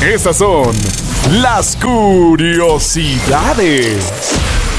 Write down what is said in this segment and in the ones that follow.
Estas son las curiosidades.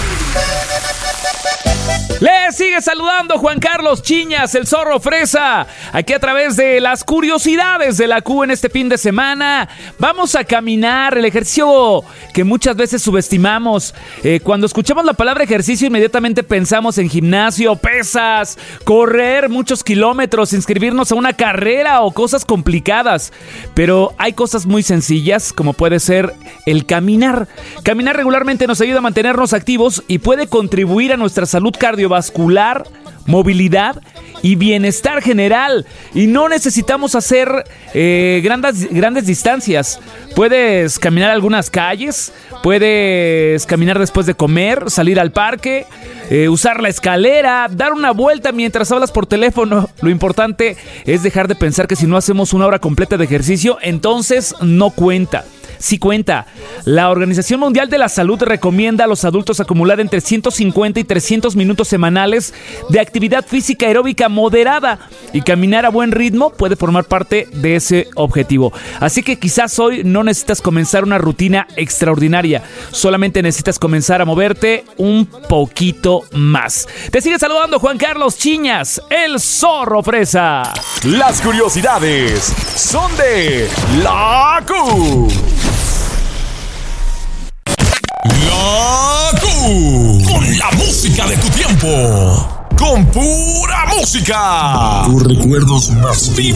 Le sigue saludando Juan Carlos Chiñas, el Zorro Fresa, aquí a través de las curiosidades de la Q en este fin de semana. Vamos a caminar, el ejercicio que muchas veces subestimamos. Cuando escuchamos la palabra ejercicio, inmediatamente pensamos en gimnasio, pesas, correr muchos kilómetros, inscribirnos a una carrera o cosas complicadas. Pero hay cosas muy sencillas, como puede ser el caminar. Caminar regularmente nos ayuda a mantenernos activos y puede contribuir a nuestra salud cardiovascular, movilidad y bienestar general. Y no necesitamos hacer grandes distancias. Puedes caminar algunas calles, puedes caminar después de comer, salir al parque, usar la escalera, dar una vuelta mientras hablas por teléfono. Lo importante es dejar de pensar que si no hacemos una hora completa de ejercicio, entonces no cuenta. Sí cuenta. La Organización Mundial de la Salud recomienda a los adultos acumular entre 150 y 300 minutos semanales de actividad física aeróbica moderada, y caminar a buen ritmo puede formar parte de ese objetivo. Así que quizás hoy no necesitas comenzar una rutina extraordinaria, solamente necesitas comenzar a moverte un poquito más. Te sigue saludando Juan Carlos Chiñas, el Zorro Fresa. Las curiosidades son de la Q. La Q, con la música de tu tiempo, con pura música. Tus recuerdos más vivos.